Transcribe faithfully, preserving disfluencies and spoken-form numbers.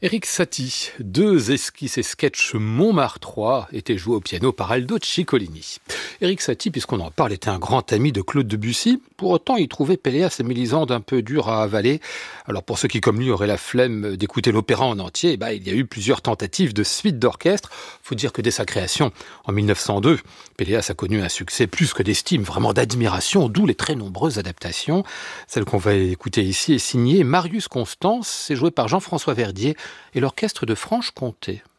Erik Satie, deux esquisses et sketchs Montmartre trois étaient joués au piano par Aldo Ciccolini. Erik Satie, puisqu'on en parle, était un grand ami de Claude Debussy. Pour autant, il trouvait Péléas et Mélisande un peu dur à avaler. Alors pour ceux qui, comme lui, auraient la flemme d'écouter l'opéra en entier, bah, il y a eu plusieurs tentatives de suite d'orchestre. Faut dire que dès sa création, en mille neuf cent deux, Péléas a connu un succès plus que d'estime, vraiment d'admiration, d'où les très nombreuses adaptations. Celle qu'on va écouter ici est signée Marius Constance, c'est joué par Jean-François Verdier et l'orchestre de Franche-Comté.